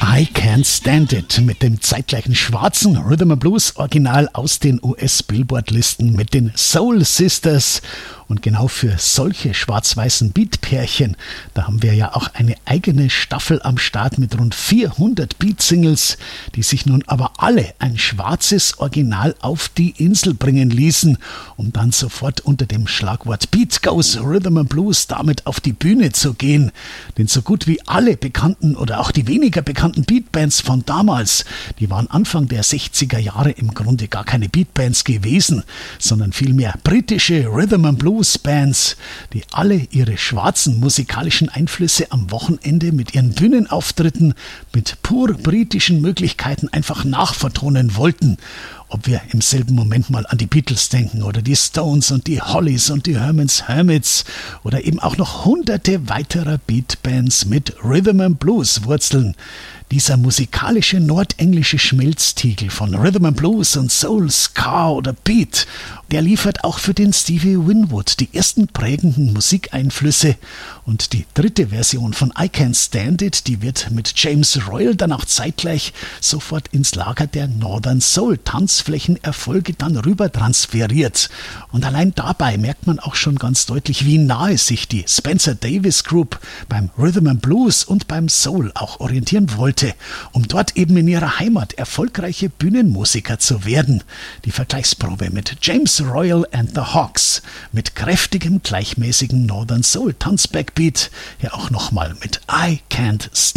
I Can't Stand It mit dem zeitgleichen schwarzen Rhythm and Blues Original aus den US-Billboard-Listen mit den Soul Sisters. Und genau für solche schwarz-weißen Beat-Pärchen, da haben wir ja auch eine eigene Staffel am Start mit rund 400 Beat-Singles, die sich nun aber alle ein schwarzes Original auf die Insel bringen ließen, um dann sofort unter dem Schlagwort Beat Goes Rhythm and Blues damit auf die Bühne zu gehen. Denn so gut wie alle bekannten oder auch die weniger bekannten Beatbands von damals, die waren Anfang der 60er Jahre im Grunde gar keine Beatbands gewesen, sondern vielmehr britische Rhythm and Blues Bands, die alle ihre schwarzen musikalischen Einflüsse am Wochenende mit ihren Bühnenauftritten mit pur britischen Möglichkeiten einfach nachvertonen wollten. Ob wir im selben Moment mal an die Beatles denken oder die Stones und die Hollies und die Herman's Hermits oder eben auch noch hunderte weiterer Beatbands mit Rhythm and Blues Wurzeln. Dieser musikalische nordenglische Schmelztiegel von Rhythm and Blues und Soul, Ska oder Beat, der liefert auch für den Stevie Winwood die ersten prägenden Musikeinflüsse. Und die dritte Version von I Can't Stand It, die wird mit James Royal dann auch zeitgleich sofort ins Lager der Northern Soul Tanzflächenerfolge dann rüber transferiert. Und allein dabei merkt man auch schon ganz deutlich, wie nahe sich die Spencer Davis Group beim Rhythm and Blues und beim Soul auch orientieren wollte, um dort eben in ihrer Heimat erfolgreiche Bühnenmusiker zu werden. Die Vergleichsprobe mit James Royal and the Hawks, mit kräftigem, gleichmäßigen Northern Soul Tanzbackbeat, ja auch nochmal mit I Can't Stand